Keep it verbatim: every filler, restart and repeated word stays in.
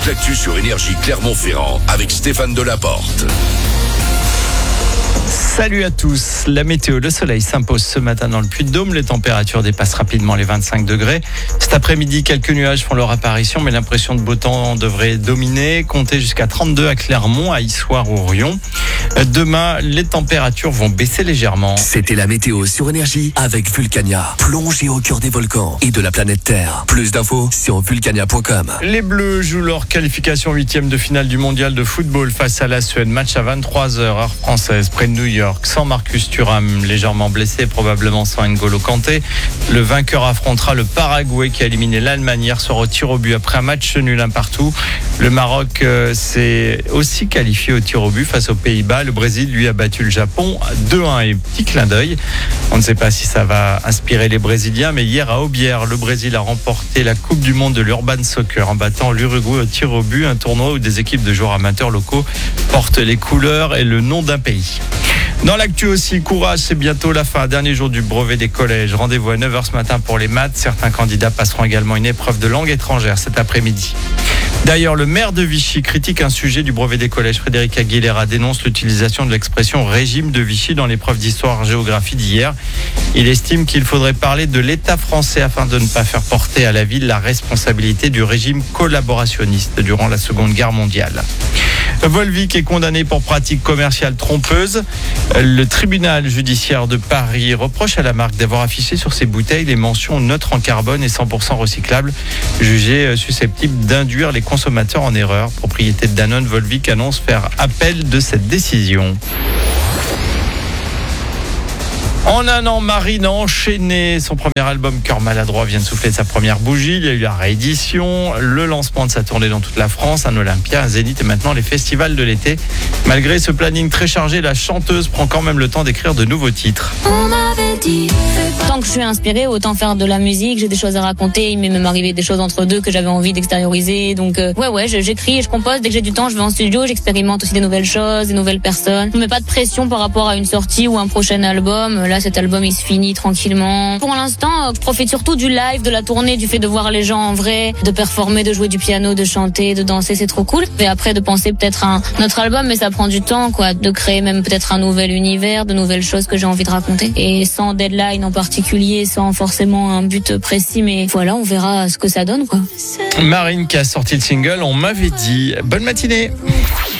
l'actu sur Énergie Clermont-Ferrand avec Stéphane Delaporte. Salut à tous. La météo, le soleil s'impose ce matin dans le Puy-de-Dôme. Les températures dépassent rapidement les vingt-cinq degrés. Cet après-midi, quelques nuages font leur apparition, mais l'impression de beau temps devrait dominer. Comptez jusqu'à trente-deux à Clermont, à Issoire ou Rion. Demain, les températures vont baisser légèrement. C'était la météo sur Énergie avec Vulcania. Plongez au cœur des volcans et de la planète Terre. Plus d'infos sur vulcania point com. Les Bleus jouent leur qualification huitième de finale du mondial de football face à la Suède. Match à vingt-trois heures, heure française, près de New York. Sans Marcus Thuram, légèrement blessé, probablement sans N'Golo Kanté. Le vainqueur affrontera le Paraguay qui a éliminé l'Allemagne hier soir au tir au but après un match nul un partout. Le Maroc euh, s'est aussi qualifié au tir au but face aux Pays-Bas. Le Brésil, lui, a battu le Japon deux un et petit clin d'œil. On ne sait pas si ça va inspirer les Brésiliens, mais hier à Aubière, le Brésil a remporté la Coupe du Monde de l'Urban Soccer en battant l'Uruguay au tir au but, un tournoi où des équipes de joueurs amateurs locaux portent les couleurs et le nom d'un pays. Dans l'actu aussi, courage, c'est bientôt la fin. Dernier jour du brevet des collèges. Rendez-vous à neuf heures ce matin pour les maths. Certains candidats passeront également une épreuve de langue étrangère cet après-midi. D'ailleurs, le maire de Vichy critique un sujet du brevet des collèges. Frédéric Aguilera dénonce l'utilisation de l'expression régime de Vichy dans l'épreuve d'histoire-géographie d'hier. Il estime qu'il faudrait parler de l'État français afin de ne pas faire porter à la ville la responsabilité du régime collaborationniste durant la Seconde Guerre mondiale. Volvic est condamné pour pratique commerciale trompeuse. Le tribunal judiciaire de Paris reproche à la marque d'avoir affiché sur ses bouteilles les mentions neutres en carbone et cent pour cent recyclables, jugées susceptibles d'induire les consommateurs en erreur. Propriété de Danone, Volvic annonce faire appel de cette décision. En un an, Marine a enchaîné son premier album Cœur maladroit vient de souffler sa première bougie. Il y a eu la réédition, le lancement de sa tournée dans toute la France, un Olympia, un Zénith et maintenant les festivals de l'été. Malgré ce planning très chargé, la chanteuse prend quand même le temps d'écrire de nouveaux titres. On m'avait dit, tant que je suis inspirée, autant faire de la musique, j'ai des choses à raconter, il m'est même arrivé des choses entre deux que j'avais envie d'extérioriser. Donc euh, ouais ouais, j'écris et je compose, dès que j'ai du temps, je vais en studio, j'expérimente aussi des nouvelles choses, des nouvelles personnes. Je ne mets pas de pression par rapport à une sortie ou un prochain album. Là, cet album il se finit tranquillement. Pour l'instant, je profite surtout du live, de la tournée, du fait de voir les gens en vrai, de performer, de jouer du piano, de chanter, de danser, c'est trop cool. Et après de penser peut-être à un autre album, mais ça prend du temps quoi, de créer même peut-être un nouvel univers, de nouvelles choses que j'ai envie de raconter. Et sans deadline en particulier, sans forcément un but précis, mais voilà, on verra ce que ça donne quoi. Marine qui a sorti le single On m'avait dit. Bonne matinée.